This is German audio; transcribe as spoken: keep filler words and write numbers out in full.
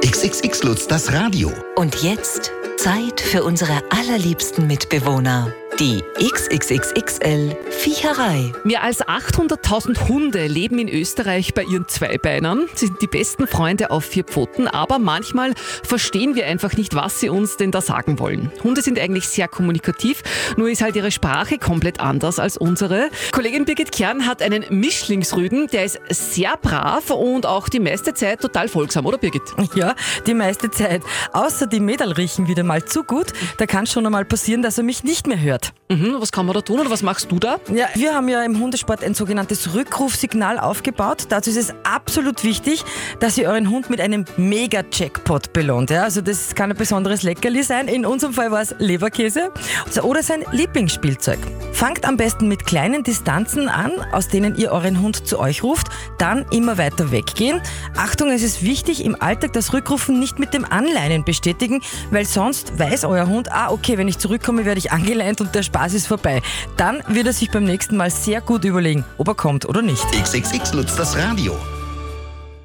X X X Lutz, das Radio. Und jetzt Zeit für unsere allerliebsten Mitbewohner. Die X X X X L Viecherei. Mehr als achthunderttausend Hunde leben in Österreich bei ihren Zweibeinern, sind die besten Freunde auf vier Pfoten, aber manchmal verstehen wir einfach nicht, was sie uns denn da sagen wollen. Hunde sind eigentlich sehr kommunikativ, nur ist halt ihre Sprache komplett anders als unsere. Kollegin Birgit Kern hat einen Mischlingsrüden, der ist sehr brav und auch die meiste Zeit total folgsam, oder Birgit? Ja, die meiste Zeit. Außer die Mädel riechen wieder mal zu gut, da kann schon einmal passieren, dass er mich nicht mehr hört. Mhm, was kann man da tun oder was machst du da? Ja, wir haben ja im Hundesport ein sogenanntes Rückrufsignal aufgebaut. Dazu ist es absolut wichtig, dass ihr euren Hund mit einem Mega-Jackpot belohnt. Ja, also das kann ein besonderes Leckerli sein. In unserem Fall war es Leberkäse oder sein Lieblingsspielzeug. Fangt am besten mit kleinen Distanzen an, aus denen ihr euren Hund zu euch ruft, dann immer weiter weggehen. Achtung, es ist wichtig, im Alltag das Rückrufen nicht mit dem Anleinen bestätigen, weil sonst weiß euer Hund, ah okay, wenn ich zurückkomme, werde ich angeleint und der Spaß ist vorbei. Dann wird er sich beim nächsten Mal sehr gut überlegen, ob er kommt oder nicht. X X X Lutz, das Radio.